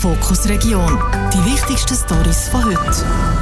Fokus Region. Die wichtigsten Storys von heute.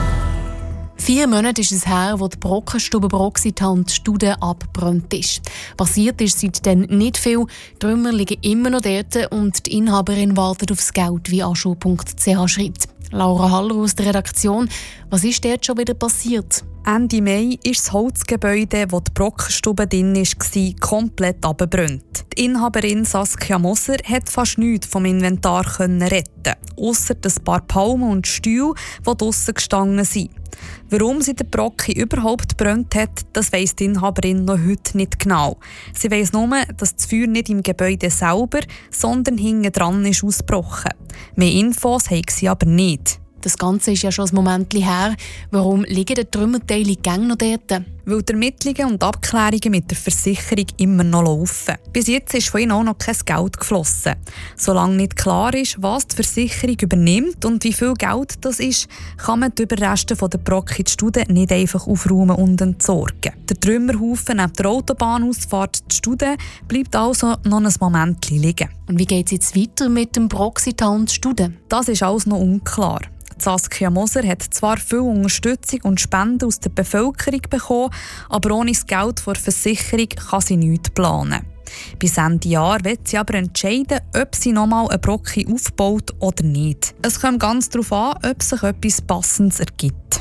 4 Monate ist es her, wo die Brockenstube Broxitant Stude abgebrannt ist. Passiert ist seitdem nicht viel. Die Trümmer liegen immer noch dort und die Inhaberin wartet aufs Geld, wie aschu.ch schreibt. Laura Haller aus der Redaktion. Was ist dort schon wieder passiert? Ende Mai ist das Holzgebäude, wo die Brockenstube drin war, komplett abgebrannt. Die Inhaberin Saskia Moser hat fast nichts vom Inventar retten, ausser ein paar Palmen und Stühle, die draussen gestanden sind. Warum sie den Brocken überhaupt gebrannt hat, das weiss die Inhaberin noch heute nicht genau. Sie weiss nur, dass das Feuer nicht im Gebäude selber, sondern hinten dran ist ausgebrochen. Mehr Infos haben sie aber nicht. Das Ganze ist ja schon ein Moment her. Warum liegen die Trümmerteile gäng noch dort? Weil die Ermittlungen und Abklärungen mit der Versicherung immer noch laufen. Bis jetzt ist von ihnen auch noch kein Geld geflossen. Solange nicht klar ist, was die Versicherung übernimmt und wie viel Geld das ist, kann man die Überreste der Brocken-Stude nicht einfach aufräumen und entsorgen. Der Trümmerhaufen neben der Autobahnausfahrt Stude bleibt also noch ein Moment liegen. Und wie geht es jetzt weiter mit dem Broxitant Stude? Das ist alles noch unklar. Saskia Moser hat zwar viel Unterstützung und Spenden aus der Bevölkerung bekommen, aber ohne das Geld der Versicherung kann sie nichts planen. Bis Ende Jahr wird sie aber entscheiden, ob sie nochmal einen Brocken aufbaut oder nicht. Es kommt ganz darauf an, ob sich etwas Passendes ergibt.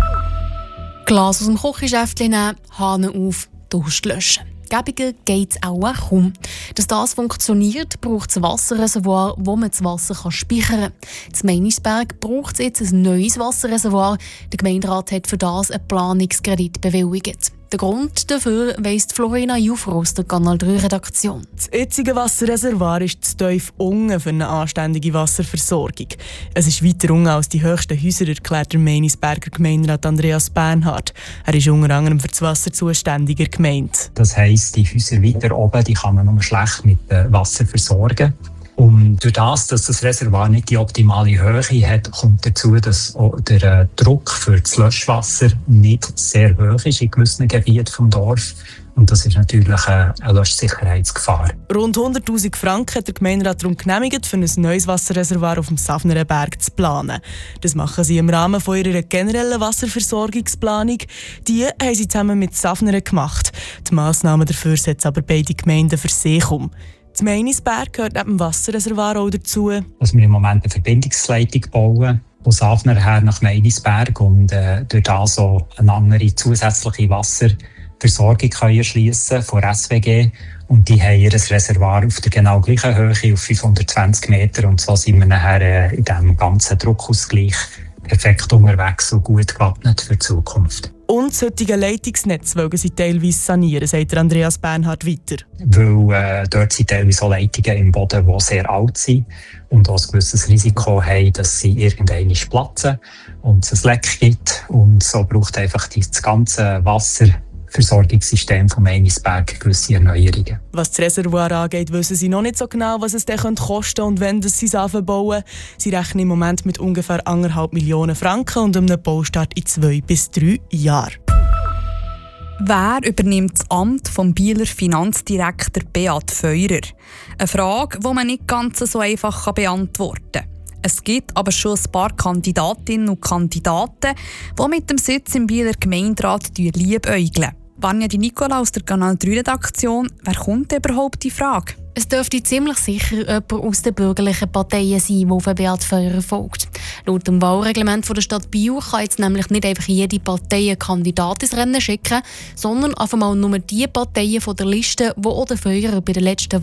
Glas aus dem Kochgeschäft nehmen, Hahn auf, Durst löschen. Gäbiger geht es auch kaum. Dass das funktioniert, braucht es ein Wasserreservoir, wo man das Wasser speichern kann. In Meinisberg braucht es jetzt ein neues Wasserreservoir. Der Gemeinderat hat für das einen Planungskredit bewilligt. Der Grund dafür weiss Florina Juffer aus der Kanal 3 Redaktion. Das jetzige Wasserreservoir ist zu tief unten für eine anständige Wasserversorgung. Es ist weiter unten als die höchsten Häuser, erklärt der Meinisberger Gemeinderat Andreas Bernhard. Er ist unter anderem für das Wasser zuständiger Gemeinde. Das heisst, die Häuser weiter oben die kann man nur schlecht mit Wasser versorgen. Und durch das, dass das Reservoir nicht die optimale Höhe hat, kommt dazu, dass auch der Druck für das Löschwasser nicht sehr hoch ist in gewissen Gebieten des Dorf. Und das ist natürlich eine Löschsicherheitsgefahr. Rund 100'000 Franken hat der Gemeinderat darum genehmigt, für ein neues Wasserreservoir auf dem Safnerenberg zu planen. Das machen sie im Rahmen von ihrer generellen Wasserversorgungsplanung. Die haben sie zusammen mit Safneren gemacht. Die Massnahmen dafür setzen aber beide Gemeinden für sich um. Das Meinisberg gehört neben dem Wasserreservoir auch dazu. Dass wir im Moment eine Verbindungsleitung bauen, von Safner her nach Meinisberg und durch das so eine andere zusätzliche Wasserversorgung erschliessen von SWG. Und die haben ihr Reservoir auf der genau gleichen Höhe, auf 520 Meter. Und so sind wir nachher in diesem ganzen Druckausgleich perfekt unterwegs und gut gewappnet für die Zukunft. Und das heutige Leitungsnetz wollen sie teilweise sanieren, sagt Andreas Bernhard weiter. Weil dort sind teilweise auch Leitungen im Boden, die sehr alt sind und auch ein gewisses Risiko haben, dass sie irgendwann platzen und es ein Leck gibt. Und so braucht einfach das ganze Wasserversorgungssystem von Meinisberg gewisse Erneuerungen. Was das Reservoir angeht, wissen sie noch nicht so genau, was es dann kosten und wenn sie es bauen. Sie rechnen im Moment mit ungefähr 1,5 Millionen Franken und einem Baustart in 2 bis 3 Jahren. Wer übernimmt das Amt vom Bieler Finanzdirektor Beat Feurer? Eine Frage, die man nicht ganz so einfach beantworten kann. Es gibt aber schon ein paar Kandidatinnen und Kandidaten, die mit dem Sitz im Bieler Gemeinderat liebäugeln. Vanja Di Nicola aus der Kanal 3 Redaktion. Wer kommt überhaupt die Frage? Es dürfte ziemlich sicher jemand aus den bürgerlichen Parteien sein, der auf Beat Feurer folgt. Laut dem Wahlreglement der Stadt Biel kann jetzt nämlich nicht einfach jede Partei einen Kandidat ins Rennen schicken, sondern einfach mal nur die Parteien von der Liste, die auch den Feurer bei der letzten